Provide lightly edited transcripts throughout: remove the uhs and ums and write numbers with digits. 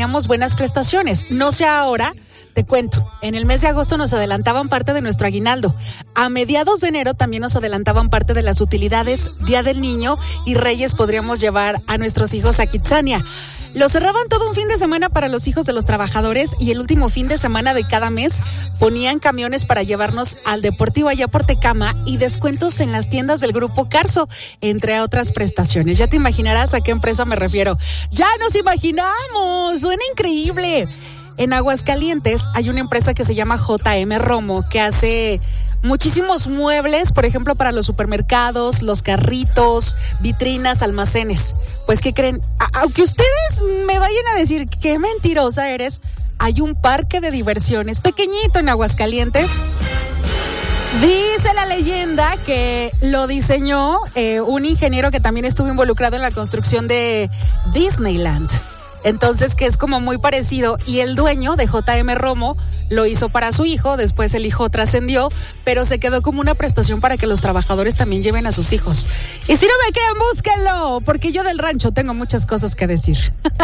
teníamos buenas prestaciones. No sé ahora, te cuento, en el mes de agosto nos adelantaban parte de nuestro aguinaldo. A mediados de enero también nos adelantaban parte de las utilidades. Día del Niño y Reyes podríamos llevar a nuestros hijos a Kitsania. Lo cerraban todo un fin de semana para los hijos de los trabajadores y el último fin de semana de cada mes ponían camiones para llevarnos al Deportivo allá por Tecama y descuentos en las tiendas del Grupo Carso, entre otras prestaciones. Ya te imaginarás a qué empresa me refiero. ¡Ya nos imaginamos! ¡Suena increíble! En Aguascalientes hay una empresa que se llama JM Romo que hace muchísimos muebles, por ejemplo, para los supermercados, los carritos, vitrinas, almacenes. Pues, ¿qué creen? Aunque ustedes me vayan a decir qué mentirosa eres, hay un parque de diversiones pequeñito en Aguascalientes. Dice la leyenda que lo diseñó un ingeniero que también estuvo involucrado en la construcción de Disneyland. Entonces, que es como muy parecido, y el dueño de JM Romo lo hizo para su hijo, después el hijo trascendió, pero se quedó como una prestación para que los trabajadores también lleven a sus hijos. Y si no me creen, búsquenlo, porque yo del rancho tengo muchas cosas que decir.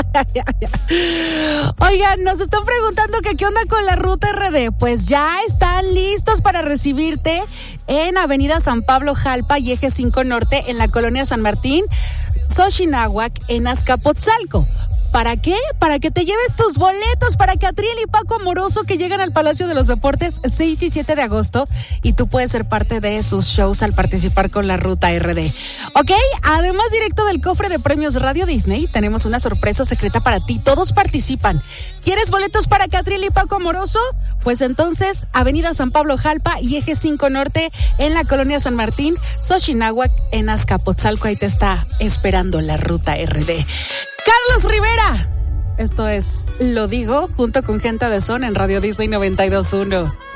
Oigan, nos están preguntando que qué onda con la ruta RD. Pues ya están listos para recibirte en Avenida San Pablo Jalpa y Eje 5 Norte en la colonia San Martín, Xochinahuac, en Azcapotzalco. ¿Para qué? Para que te lleves tus boletos para Catriel y Paco Amoroso, que llegan al Palacio de los Deportes 6 y 7 de agosto, y tú puedes ser parte de sus shows al participar con la Ruta RD. ¿Ok? Además, directo del cofre de premios Radio Disney, tenemos una sorpresa secreta para ti. Todos participan. ¿Quieres boletos para Catriel y Paco Amoroso? Pues entonces, Avenida San Pablo Jalpa y Eje 5 Norte en la colonia San Martín, Xochinahuac, en Azcapotzalco. Ahí te está esperando la Ruta RD. Carlos Rivera. Esto es Lo Digo, junto con Gente de Son en Radio Disney 92.1.